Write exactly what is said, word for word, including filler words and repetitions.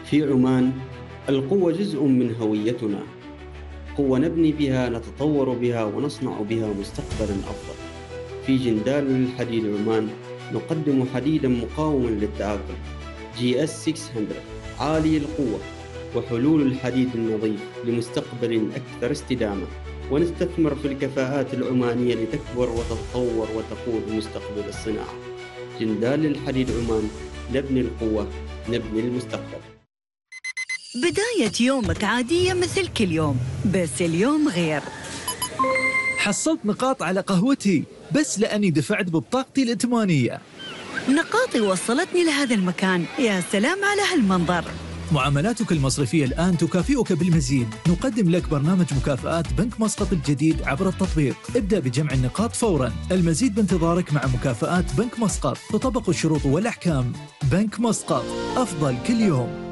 في عمان القوة جزء من هويتنا، قوة نبني بها، نتطور بها، ونصنع بها مستقبلا أفضل. في جندال للحديد عمان نقدم حديدا مقاوما للتآكل جي إس ستمائة عالي القوة وحلول الحديد النظيف لمستقبل أكثر استدامة، ونستثمر في الكفاءات العمانية لتكبر وتتطور وتقود مستقبل الصناعة. جندال للحديد عمان، نبني القوة، نبني المستقبل. بداية يومك عادية مثل كل يوم، بس اليوم غير. حصلت نقاط على قهوتي بس لأني دفعت ببطاقتي الائتمانية. نقاطي وصلتني لهذا المكان، يا سلام على هالمنظر. معاملاتك المصرفية الآن تكافئك بالمزيد. نقدم لك برنامج مكافآت بنك مسقط الجديد عبر التطبيق. ابدأ بجمع النقاط فوراً. المزيد بانتظارك مع مكافآت بنك مسقط. تطبق الشروط والأحكام. بنك مسقط، أفضل كل يوم.